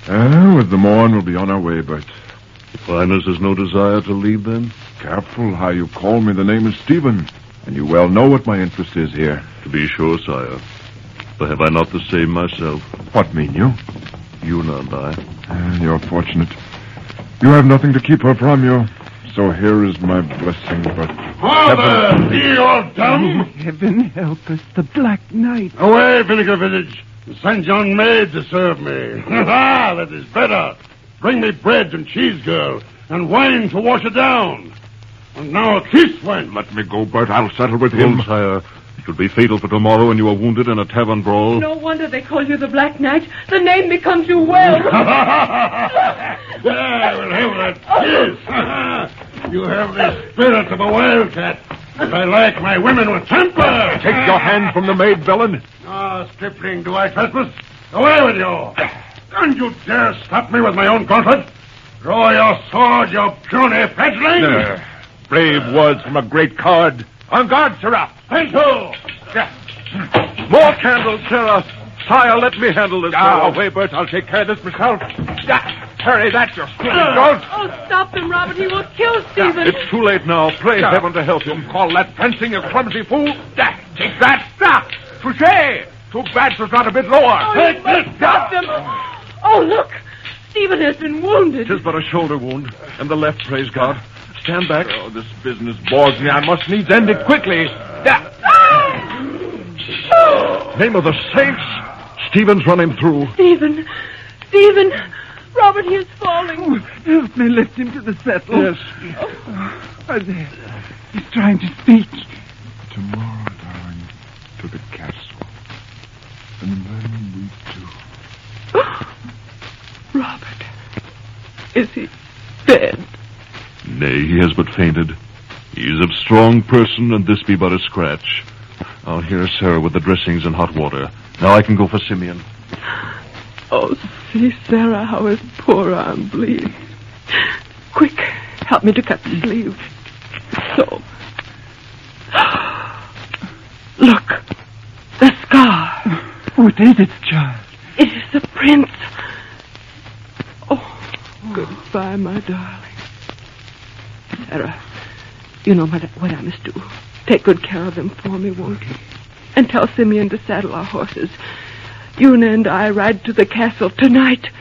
With the morn, we'll be on our way, Bert. Your Highness has no desire to leave, then? Careful how you call me. The name is Stephen, and you well know what my interest is here. To be sure, sire. But have I not the same myself? What mean you? You, not I. You're fortunate. You have nothing to keep her from you. So here is my blessing, but... Father, be all dumb! Heaven help us, the Black Knight. Away, vinegar village, and send yon maid to serve me. That is better. Bring me bread and cheese, girl, and wine to wash it down. And now a kiss, wench. Let me go, Bert. I'll settle with him. Sire. It will be fatal for tomorrow when you are wounded in a tavern brawl. No wonder they call you the Black Knight. The name becomes you well. Yeah, we'll have that kiss. You have the spirit of a wildcat. But I like my women with temper. Take your hand from the maid, villain. Stripling, do I trespass? Away with you. Don't you dare stop me with my own gauntlet. Draw your sword, you puny fledgling. Brave words from a great coward. On guard, sirrah. Thank you. More candles, sirrah. Sire, let me handle this. Away, Bert. I'll take care of this myself. Hurry, that's your stupid goat. Oh, stop him, Robert. He will kill Stephen. It's too late now. Pray heaven to help him. Call that fencing, you clumsy fool. Take that. Stop. Touché. Too bad was not a bit lower. Oh, you must stop them. Oh, look. Stephen has been wounded. 'Tis but a shoulder wound. And the left, praise God. Stand back. Oh, this business bores me. I must needs end it quickly. Name of the saints. Stephen's running through. Stephen. Robert, he is falling. Help me lift him to the settle. Yes. Oh, there. He's trying to speak. Tomorrow, darling, to the castle. And then we two. Robert. Is he dead? Nay, he has but fainted. He is of strong person, and this be but a scratch. I'll hear Sarah with the dressings and hot water. Now I can go for Simeon. Oh, see, Sarah, how his poor arm bleeds. Quick, help me to cut the sleeve. So. Look, the scar. What is it, child? It is the prince. Oh, goodbye, my darling. Sarah, you know what I must do. Take good care of them for me, won't you? And tell Simeon to saddle our horses. Una and I ride to the castle tonight.